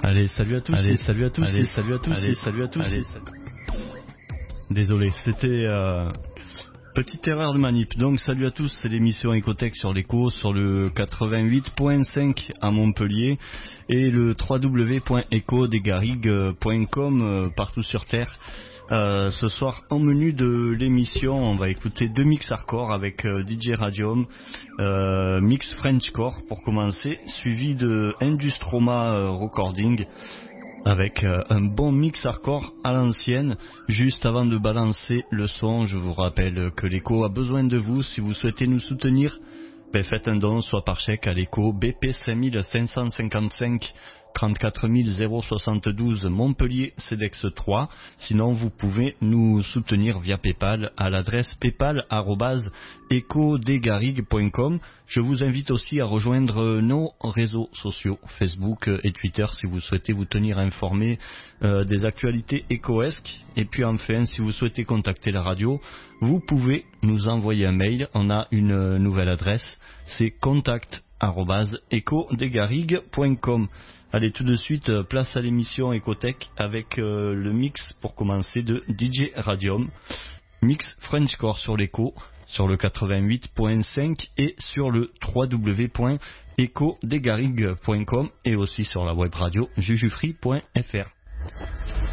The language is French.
Allez, salut à tous. Allez, salut à tous. Allez, salut à tous. Allez, salut à tous. Allez, désolé, c'était petite erreur de manip. Donc salut à tous, c'est l'émission Ecotech sur l'écho, sur le 88.5 à Montpellier et le www.ecodesgarrigues.com partout sur Terre. Ce soir, en menu de l'émission, on va écouter deux mix hardcore avec DJ Radium, mix Frenchcore pour commencer, suivi de Industroma Recording avec un bon mix hardcore à l'ancienne. Juste avant de balancer le son, je vous rappelle que l'écho a besoin de vous. Si vous souhaitez nous soutenir, faites un don, soit par chèque à l'écho, BP 5555 34 072 Montpellier CEDEX 3. Sinon, vous pouvez nous soutenir via PayPal à l'adresse paypal@ecodesgarrigues.com. Je vous invite aussi à rejoindre nos réseaux sociaux Facebook et Twitter si vous souhaitez vous tenir informé des actualités écoesques. Et puis enfin, si vous souhaitez contacter la radio, vous pouvez nous envoyer un mail. On a une nouvelle adresse, c'est contact@ecodesgarrigues.com. Allez, tout de suite, place à l'émission Ecotech avec le mix pour commencer de DJ Radium. Mix Frenchcore sur l'écho, sur le 88.5 et sur le www.ecodesgarrigues.com et aussi sur la web radio jujufree.fr.